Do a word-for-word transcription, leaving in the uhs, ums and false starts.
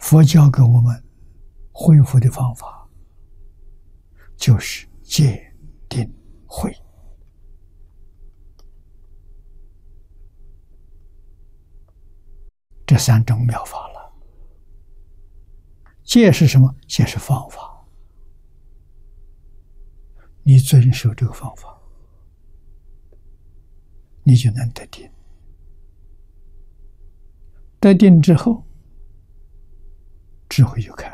佛教给我们恢复的方法，就是戒、定、慧。这三种妙法了。戒是什么？戒是方法，你遵守这个方法，你就能得定。得定之后，智慧就开。